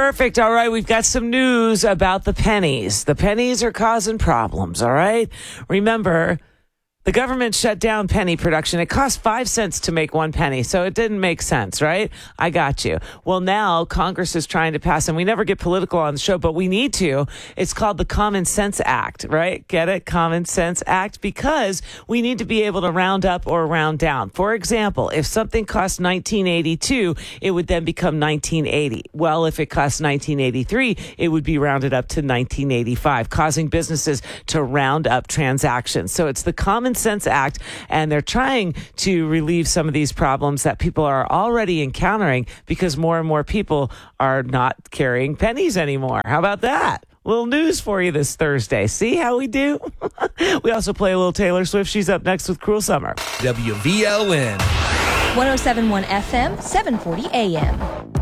Perfect. All right. We've got some news about the pennies. The pennies are causing problems. All right. Remember, the government shut down penny production. It cost 5 cents to make 1 penny, so it didn't make sense, right? I got you. Well, now Congress is trying to pass, and we never get political on the show, but we need to. It's called the Common Sense Act, right? Get it? Common Sense Act, because we need to be able to round up or round down. For example, if something costs $19.82, it would then become $19.80. Well, if it costs $19.83, it would be rounded up to $19.85, causing businesses to round up transactions. So it's the Common Sense Act, and they're trying to relieve some of these problems that people are already encountering because more and more people are not carrying pennies anymore. How about that? Little news for you this Thursday. See how we do? We also play a little Taylor Swift. She's up next with Cruel Summer. WVLN 107.1 FM, 740 AM.